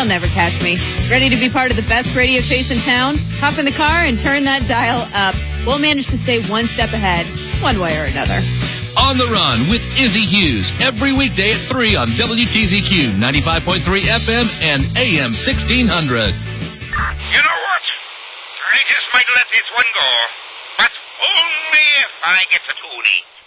They'll never catch me. Ready to be part of the best radio chase in town? Hop in the car and turn that dial up. We'll manage to stay one step ahead, one way or another. On the Run with Izzy Hughes, every weekday at 3 on WTZQ 95.3 FM and AM 1600. You know what? I just might let this one go. But only if I get the toonie.